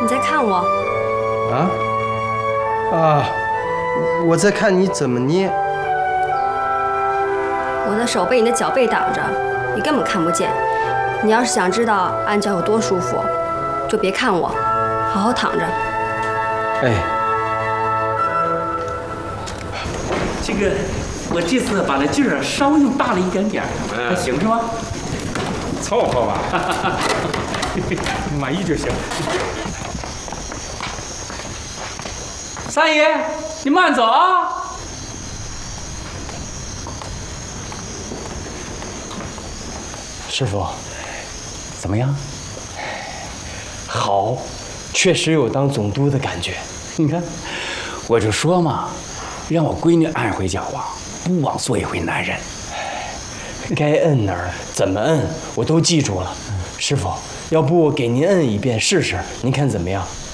你在看我？ 我在看你怎么捏。 我的手被你的脚背挡着，你根本看不见。你要是想知道按脚有多舒服，就别看我，好好躺着。 哎， 这个我这次把那劲儿稍微用大了一点点，还行是吧？ 凑合吧，满意就行。 三爷，你慢走啊！ 师傅，怎么样？好，确实有当总督的感觉。你看，我就说嘛，让我闺女按回脚啊，不枉做一回男人。该摁哪儿，怎么摁，我都记住了。师傅，要不我给您摁一遍试试，您看怎么样？